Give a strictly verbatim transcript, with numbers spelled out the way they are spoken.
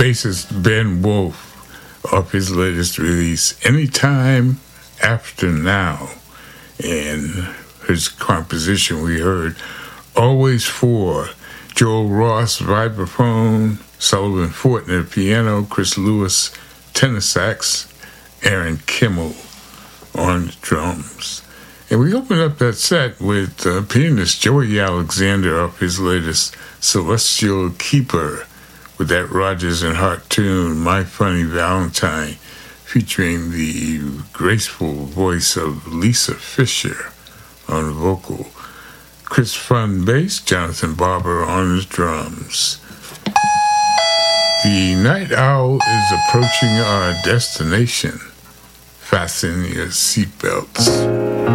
bassist Ben Wolf off his latest release, Anytime After Now. And his composition we heard, Always For, Joel Ross, vibraphone, Sullivan Fortner, piano, Chris Lewis, tenor sax, Aaron Kimmel on drums. And we opened up that set with uh, pianist Joey Alexander off his latest Celestial Keeper with that Rodgers and Hart tune, My Funny Valentine, featuring the graceful voice of Lisa Fisher on vocal, Chris Fun bass, Jonathan Barber on his drums. The night owl is approaching our destination. Fasten your seatbelts.